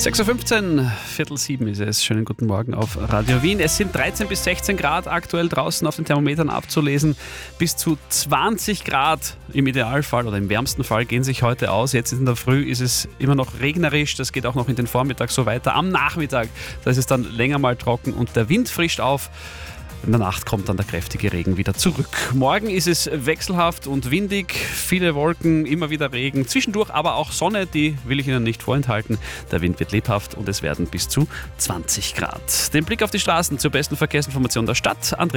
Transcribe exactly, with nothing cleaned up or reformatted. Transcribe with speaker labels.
Speaker 1: sechs Uhr fünfzehn, Viertel sieben ist es. Schönen guten Morgen auf Radio Wien. Es sind dreizehn bis sechzehn Grad aktuell draußen auf den Thermometern abzulesen. Bis zu zwanzig Grad im Idealfall oder im wärmsten Fall gehen sich heute aus. Jetzt in der Früh ist es immer noch regnerisch. Das geht auch noch in den Vormittag so weiter. Am Nachmittag, da ist es dann länger mal trocken und der Wind frischt auf. In der Nacht kommt dann der kräftige Regen wieder zurück. Morgen ist es wechselhaft und windig, viele Wolken, immer wieder Regen, zwischendurch aber auch Sonne, die will ich Ihnen nicht vorenthalten. Der Wind wird lebhaft und es werden bis zu zwanzig Grad. Den Blick auf die Straßen zur besten Verkehrsinformation der Stadt. André